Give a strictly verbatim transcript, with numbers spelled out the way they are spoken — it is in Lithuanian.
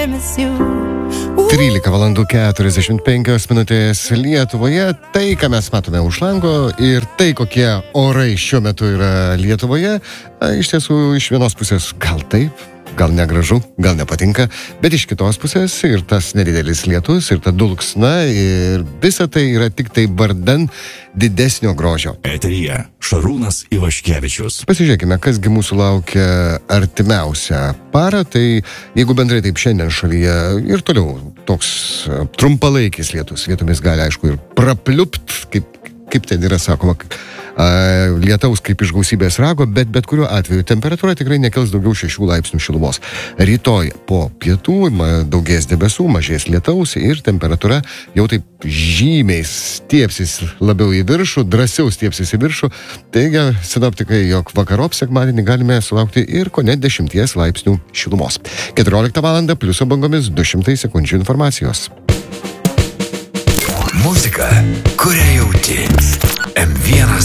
trylika valandų keturiasdešimt penkios minutės Lietuvoje. Tai, ką mes matome už lango ir tai, kokie orai šiuo metu yra Lietuvoje, iš tiesų iš vienos pusės gal taip, gal negražu, gal nepatinka, bet iš kitos pusės ir tas nedidelis lietus, ir ta dulksna, ir visa tai yra tik tai vardan didesnio grožio. Eteryje Šarūnas Ivaškevičius. Pasižiūrėkime, kasgi mūsų laukia artimiausią parą. Tai jeigu bendrai taip šiandien šalyje ir toliau toks trumpalaikis lietus, vietomis gali aišku ir prapliupt, kaip, kaip ten yra sakoma, lietaus kaip iš gausybės rago, bet bet kuriuo atveju temperatūra tikrai nekels daugiau šešių laipsnių šilumos. Rytoj po pietų daugės debesų, mažės lietaus ir temperatūra jau taip žymiai stiepsis labiau į viršų, drąsiau stiepsis į viršų. Teigia sinoptikai, jog vakarop sekmadienį galime sulaukti ir kone dešimties laipsnių šilumos. keturioliktą valandą pliuso bangomis du šimtai sekundžių informacijos. Muzika, kuria